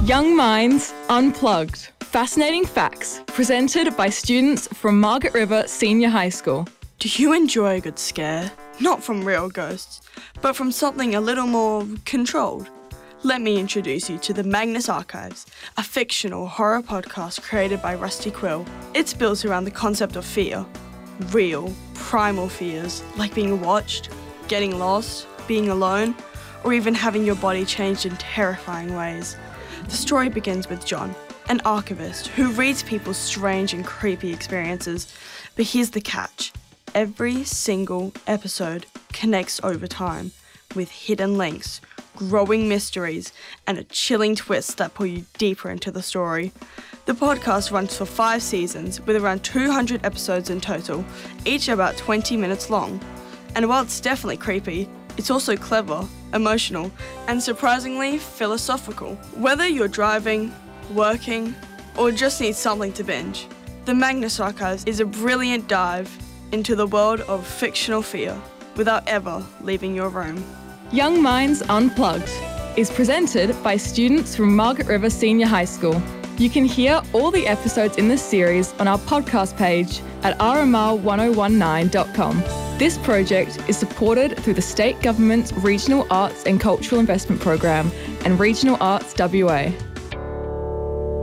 Young Minds Unplugged. Fascinating facts presented by students from Margaret River Senior High School. Do you enjoy a good scare? Not from real ghosts, but from something a little more controlled. Let me introduce you to the Magnus Archives, a fictional horror podcast created by Rusty Quill. It's built around the concept of fear. Real, primal fears, like being watched, getting lost, being alone, or even having your body changed in terrifying ways. The story begins with John, an archivist who reads people's strange and creepy experiences. But here's the catch. Every single episode connects over time with hidden links, growing mysteries, and a chilling twist that pull you deeper into the story. The podcast runs for 5 seasons with around 200 episodes in total, each about 20 minutes long. And while it's definitely creepy, it's also clever, emotional, and surprisingly philosophical. Whether you're driving, working, or just need something to binge, the Magnus Archives is a brilliant dive into the world of fictional fear without ever leaving your room. Young Minds Unplugged is presented by students from Margaret River Senior High School. You can hear all the episodes in this series on our podcast page at rmr1019.com. This project is supported through the State Government's Regional Arts and Cultural Investment Program and Regional Arts WA.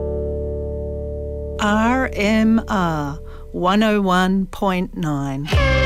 RMR 101.9.